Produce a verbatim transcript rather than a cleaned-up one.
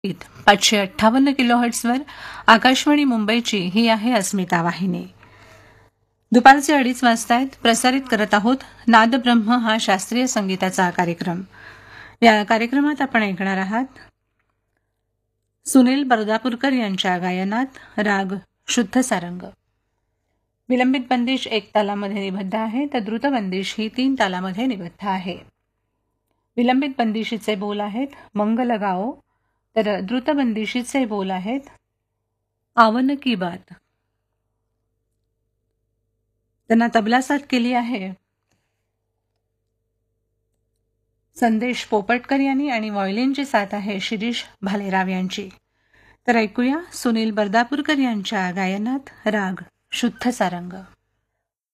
पाचशे अठ्ठावन्न किलोहर्ट्झवर आकाशवाणी मुंबईची ही आहे अस्मिता वाहिनी. दुपारचे अडीच वाजतायत. प्रसारित करत आहोत नादब्रह्म हा शास्त्रीय संगीताचा कार्यक्रम. या कार्यक्रमात आपण ऐकणार आहात सुनील बर्दापूरकर यांच्या गायनात राग शुद्ध सारंग. विलंबित बंदिश एक तालामध्ये निबद्ध आहे तर द्रुत बंदिश ही तीन तालामध्ये निबद्ध आहे. विलंबित बंदिशीचे बोल आहेत मंगल गाओ, तर द्रुत बंदिशीचे बोल आहेत आवन की बात. त्यांना तबला साथ केली आहे संदेश पोपटकर यांनी आणि व्हायोलिनची साथ आहे शिरीष भालेराव यांची. तर ऐकूया सुनील बर्दापूरकर यांच्या गायनात राग शुद्ध सारंग.